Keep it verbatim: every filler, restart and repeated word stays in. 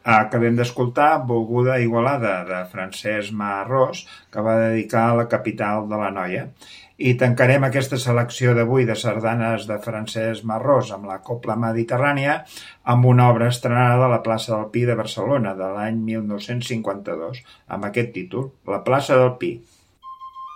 Acabem d'escoltar Volguda Igualada, de Francesc Marrós, que va dedicar a la capital de l'Anoia. I tancarem aquesta selecció d'avui de sardanes de Francesc Marrós amb la Cobla Mediterrània amb una obra estrenada a la plaça del Pi de Barcelona de l'any mil nou-cents cinquanta-dos, amb aquest títol, La plaça del Pi.